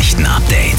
Nachrichten-Update.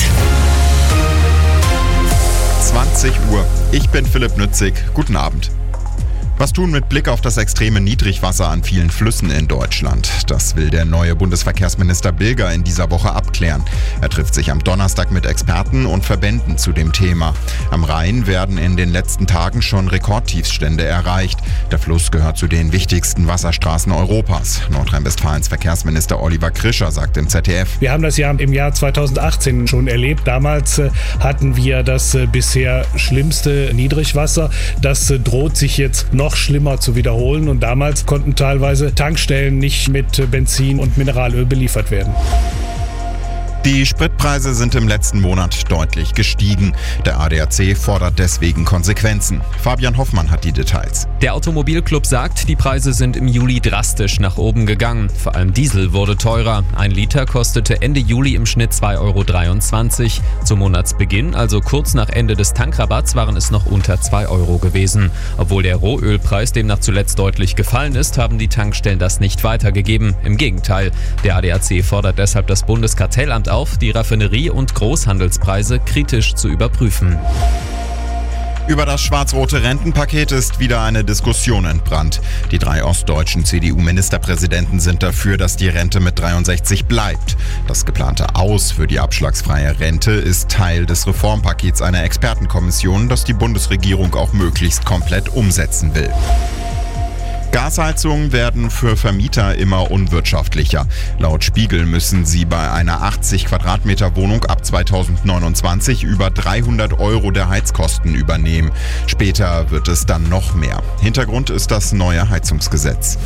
20 Uhr. Ich bin Philipp Nützig. Guten Abend. Was tun mit Blick auf das extreme Niedrigwasser an vielen Flüssen in Deutschland? Das will der neue Bundesverkehrsminister Bilger in dieser Woche abklären. Er trifft sich am Donnerstag mit Experten und Verbänden zu dem Thema. Am Rhein werden in den letzten Tagen schon Rekordtiefstände erreicht. Der Fluss gehört zu den wichtigsten Wasserstraßen Europas. Nordrhein-Westfalens Verkehrsminister Oliver Krischer sagt im ZDF: Wir haben das ja im Jahr 2018 schon erlebt. Damals hatten wir das bisher schlimmste Niedrigwasser. Das droht sich jetzt noch schlimmer zu wiederholen. Und damals konnten teilweise Tankstellen nicht mit Benzin und Mineralöl beliefert werden. Die Spritpreise sind im letzten Monat deutlich gestiegen. Der ADAC fordert deswegen Konsequenzen. Fabian Hoffmann hat die Details. Der Automobilclub sagt, die Preise sind im Juli drastisch nach oben gegangen. Vor allem Diesel wurde teurer. 1 Liter kostete Ende Juli im Schnitt 2,23 €. Zum Monatsbeginn, also kurz nach Ende des Tankrabatts, waren es noch unter 2 € gewesen. Obwohl der Rohölpreis demnach zuletzt deutlich gefallen ist, haben die Tankstellen das nicht weitergegeben. Im Gegenteil. Der ADAC fordert deshalb das Bundeskartellamt auf, die Raffinerie- und Großhandelspreise kritisch zu überprüfen. Über das schwarz-rote Rentenpaket ist wieder eine Diskussion entbrannt. Die 3 ostdeutschen CDU-Ministerpräsidenten sind dafür, dass die Rente mit 63 bleibt. Das geplante Aus für die abschlagsfreie Rente ist Teil des Reformpakets einer Expertenkommission, das die Bundesregierung auch möglichst komplett umsetzen will. Gasheizungen werden für Vermieter immer unwirtschaftlicher. Laut Spiegel müssen sie bei einer 80 Quadratmeter Wohnung ab 2029 über 300 € der Heizkosten übernehmen. Später wird es dann noch mehr. Hintergrund ist das neue Heizungsgesetz.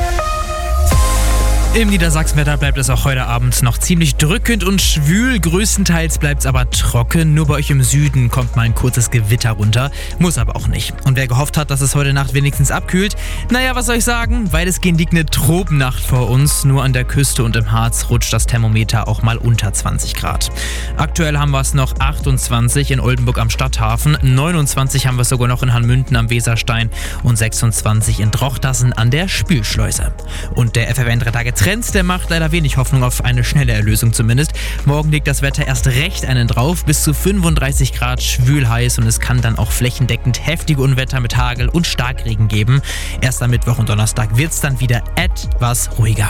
Im Niedersachsenwetter bleibt es auch heute Abend noch ziemlich drückend und schwül. Größtenteils bleibt es aber trocken. Nur bei euch im Süden kommt mal ein kurzes Gewitter runter. Muss aber auch nicht. Und wer gehofft hat, dass es heute Nacht wenigstens abkühlt, naja, was soll ich sagen? Weitestgehend liegt eine Tropennacht vor uns. Nur an der Küste und im Harz rutscht das Thermometer auch mal unter 20 Grad. Aktuell haben wir es noch 28 in Oldenburg am Stadthafen. 29 haben wir es sogar noch in Hanmünden am Weserstein und 26 in Drochtersen an der Spülschleuse. Und der FFN 3 Tage Trends, der macht leider wenig Hoffnung auf eine schnelle Erlösung zumindest. Morgen legt das Wetter erst recht einen drauf, bis zu 35 Grad, schwül heiß, und es kann dann auch flächendeckend heftige Unwetter mit Hagel und Starkregen geben. Erst am Mittwoch und Donnerstag wird es dann wieder etwas ruhiger.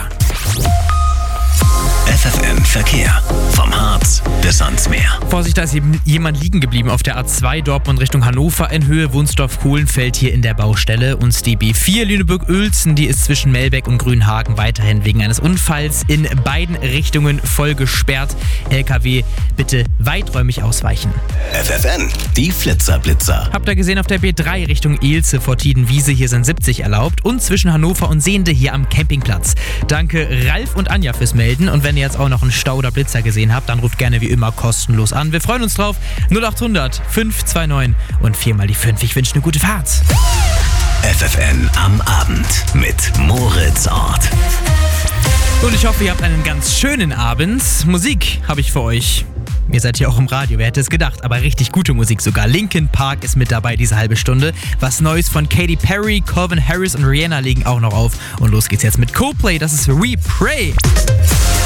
FFN Verkehr. Vom Harz bis ans Meer. Vorsicht, da ist jemand liegen geblieben auf der A2 Dortmund Richtung Hannover in Höhe Wunsdorf-Kohlenfeld hier in der Baustelle. Und die B4 Lüneburg-Uelzen, die ist zwischen Melbeck und Grünhagen weiterhin wegen eines Unfalls in beiden Richtungen voll gesperrt. LKW bitte weiträumig ausweichen. FFN, die Flitzer-Blitzer. Habt ihr gesehen auf der B3 Richtung Eelze vor Tiedenwiese, hier sind 70 erlaubt. Und zwischen Hannover und Sehnde hier am Campingplatz. Danke Ralf und Anja fürs Melden. Und wenn ihr jetzt auch noch einen Stau oder Blitzer gesehen habt, dann ruft gerne wie immer kostenlos an. Wir freuen uns drauf. 0800 529 und 4 mal die 5. Ich wünsche eine gute Fahrt. FFN am Abend mit Moritz Ort. Und ich hoffe, ihr habt einen ganz schönen Abend. Musik habe ich für euch. Ihr seid hier auch im Radio, wer hätte es gedacht, aber richtig gute Musik sogar. Linkin Park ist mit dabei diese halbe Stunde. Was Neues von Katy Perry, Calvin Harris und Rihanna legen auch noch auf. Und los geht's jetzt mit Coldplay, das ist We Pray.